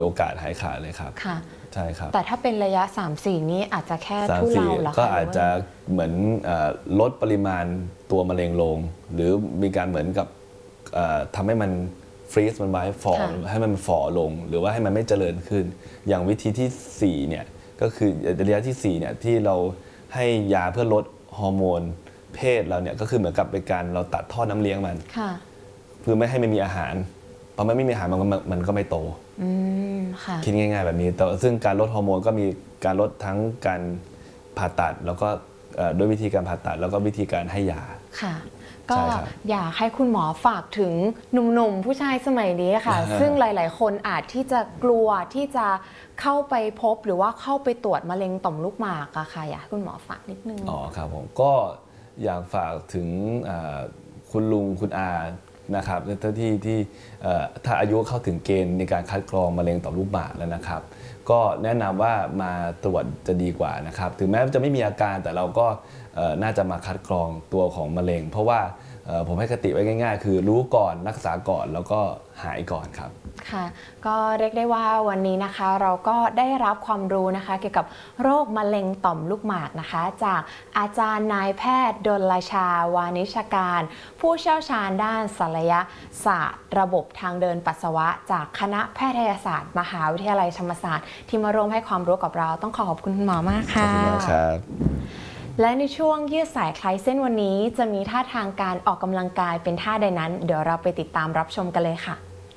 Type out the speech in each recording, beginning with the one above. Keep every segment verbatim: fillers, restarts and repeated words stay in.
โอกาสหายขาดเลยครับค่ะใช่ครับแต่ถ้าเป็นระยะ สามสี่ นี้อาจจะแค่ทุเลาหรอคะก็อาจจะเหมือนลดปริมาณตัวมะเร็งลงหรือมีการเหมือนกับทำให้มันฟรีซมันไว้ฝ่อให้มันฝ่อลงหรือว่าให้มันไม่เจริญขึ้นอย่างวิธีที่สี่เนี่ยก็คือระยะที่สี่เนี่ยที่เราให้ยาเพื่อลดฮอร์โมนเพศเราเนี่ยก็คือเหมือนกับเป็นการเราตัดท่อน้ำเลี้ยงมันเพื่อไม่ให้มันมีอาหารพอมันไม่มีอาหารมันก็มันก็ไม่โตคิดง่ายๆแบบนี้แต่ซึ่งการลดฮอร์โมนก็มีการลดทั้งการผ่าตัดแล้วก็ด้วยวิธีการผ่าตัดแล้วก็วิธีการให้ยาค่ะก็อยากให้คุณหมอฝากถึงหนุ่มๆผู้ชายสมัยนี้ค่ะซึ่งหลายๆคนอาจที่จะกลัวที่จะเข้าไปพบหรือว่าเข้าไปตรวจมะเร็งต่อมลูกหมากอะค่ะอยากให้คุณหมอฝากนิดนึงอ๋อครับผมก็อยากฝากถึงคุณลุงคุณอานะครับที่ที่ถ้าอายุเข้าถึงเกณฑ์ในการคัดกรองมะเร็งต่อมลูกหมากแล้วนะครับก็แนะนำว่ามาตรวจจะดีกว่านะครับถึงแม้จะไม่มีอาการแต่เราก็น่าจะมาคัดกรองตัวของมะเร็งเพราะว่าผมให้คติไว้ง่ายๆคือรู้ก่อนรักษาก่อนแล้วก็หายก่อนครับค่ะก็เรียกได้ว่าวันนี้นะคะเราก็ได้รับความรู้นะคะเกี่ยวกับโรคมะเร็งต่อมลูกหมากนะคะจากอาจารย์นายแพทย์ดลชาวานิชการผู้เชี่ยวชาญด้านศัลยศาสตร์ระบบทางเดินปัสสาวะจากคณะแพทยศาสตร์มหาวิทยาลัยธรรมศาสตร์ที่มาร่วมให้ความรู้กับเราต้องขอขอบคุณคุณหมอมากค่ะขอบคุณมากครับและในช่วงยืดสายคลายเส้นวันนี้จะมีท่าทางการออกกำลังกายเป็นท่าใดนั้นเดี๋ยวเราไปติดตามรับชมกันเลยค่ะ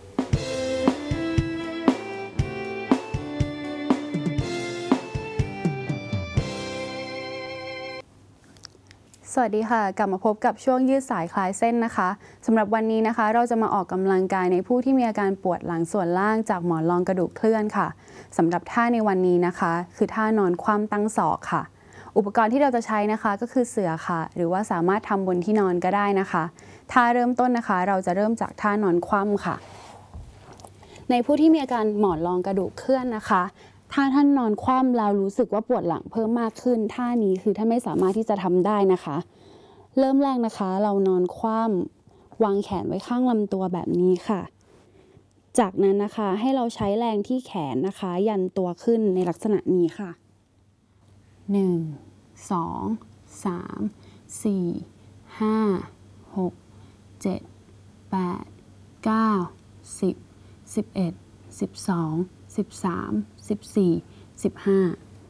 สวัสดีค่ะกลับมาพบกับช่วงยืดสายคลายเส้นนะคะสำหรับวันนี้นะคะเราจะมาออกกำลังกายในผู้ที่มีอาการปวดหลังส่วนล่างจากหมอนรองกระดูกเคลื่อนค่ะสำหรับท่าในวันนี้นะคะคือท่านอนคว่ำตั้งศอกค่ะอุปกรณ์ที่เราจะใช้นะคะก็คือเสื่อค่ะหรือว่าสามารถทำบนที่นอนก็ได้นะคะท่าเริ่มต้นนะคะเราจะเริ่มจากท่านอนคว่ำค่ะในผู้ที่มีอาการหมอนรองกระดูกเคลื่อนนะคะถ้าท่านนอนคว่ำแล้วรู้สึกว่าปวดหลังเพิ่มมากขึ้นท่านี้คือท่านไม่สามารถที่จะทำได้นะคะเริ่มแรกนะคะเรานอนคว่ำวางแขนไว้ข้างลำตัวแบบนี้ค่ะจากนั้นนะคะให้เราใช้แรงที่แขนนะคะยันตัวขึ้นในลักษณะนี้ค่ะหนึ่ง สอง สาม สี่ ห้า หก เจ็ด แปด เก้า สิบ สิบเอ็ด สิบสอง สิบสาม สิบสี่ สิบห้า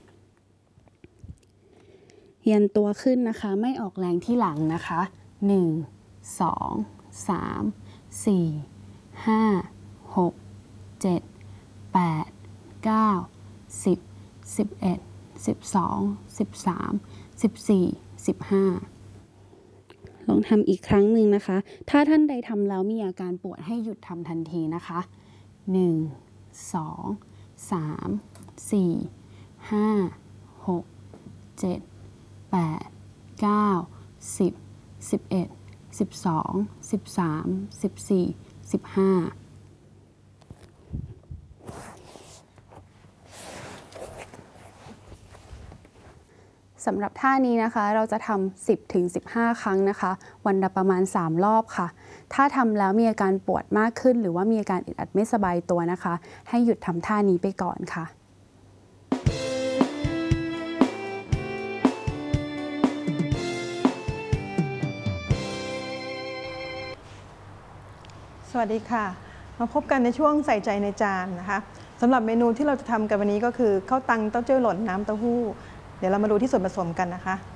ยันตัวขึ้นนะคะไม่ออกแรงที่หลังนะคะหนึ่ง สอง สาม สี่ ห้า หก เจ็ด แปด เก้า สิบ สิบเอ็ด สิบสอง สิบสาม สิบสี่ สิบห้าลองทำอีกครั้งหนึ่งนะคะถ้าท่านใดทำแล้วมีอาการปวดให้หยุดทำทันทีนะคะหนึ่ง สอง สาม สี่ ห้า หก เจ็ด แปด เก้า สิบ สิบเอ็ด สิบสอง สิบสาม สิบสี่ สิบห้าสำหรับท่านี้นะคะเราจะทำ สิบถึงสิบห้า ครั้งนะคะวันละประมาณสามรอบค่ะถ้าทำแล้วมีอาการปวดมากขึ้นหรือว่ามีอาการอึดอัดไม่สบายตัวนะคะให้หยุดทำท่านี้ไปก่อนค่ะสวัสดีค่ะมาพบกันในช่วงใส่ใจในจานนะคะสำหรับเมนูที่เราจะทำกันวันนี้ก็คือข้าวตังเต้าเจี้ยวหล่นน้ำเต้าหู้เดี๋ยวเรามาดูที่ส่วนผสมกันนะคะ